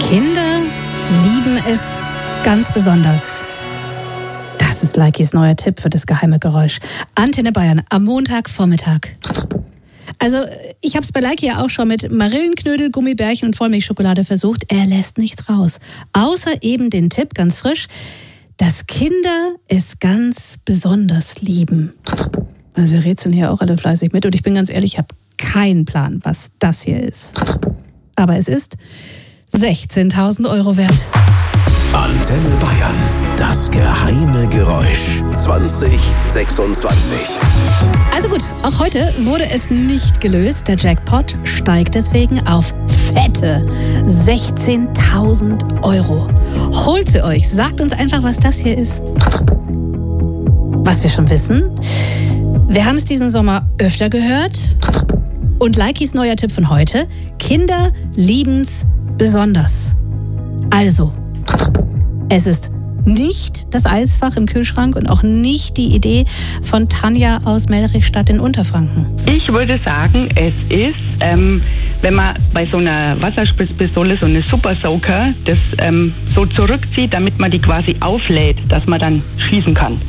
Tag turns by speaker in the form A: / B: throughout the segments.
A: Kinder lieben es ganz besonders. Das ist Leikis neuer Tipp für das geheime Geräusch. Antenne Bayern am Montagvormittag. Also, ich habe es bei Leiki ja auch schon mit Marillenknödel, Gummibärchen und Vollmilchschokolade versucht. Er lässt nichts raus. Außer eben den Tipp, ganz frisch, dass Kinder es ganz besonders lieben. Also wir rätseln hier auch alle fleißig mit und ich bin ganz ehrlich, ich habe keinen Plan, was das hier ist. Aber es ist 16.000 Euro wert.
B: Antenne Bayern, das geheime Geräusch 2026.
A: Also gut, auch heute wurde es nicht gelöst. Der Jackpot steigt deswegen auf fette 16.000 Euro. Holt sie euch, sagt uns einfach, was das hier ist. Was wir schon wissen, wir haben es diesen Sommer öfter gehört. Und Leikis neuer Tipp von heute, Kinder lieben's besonders. Also, es ist nicht das Eisfach im Kühlschrank und auch nicht die Idee von Tanja aus Melrichstadt in Unterfranken.
C: Ich würde sagen, es ist, wenn man bei so einer Wasserspritzpistole so eine Super Soaker das so zurückzieht, damit man die quasi auflädt, dass man dann schießen kann.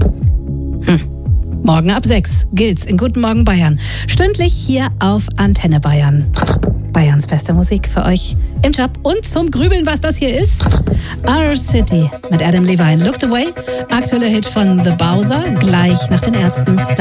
A: Morgen ab 6 gilt's in Guten Morgen Bayern. Stündlich hier auf Antenne Bayern. Bayerns beste Musik für euch im Job und zum Grübeln, was das hier ist. Our City mit Adam Levine. Looked Away, aktueller Hit von The Bowser, gleich nach den Ärzten.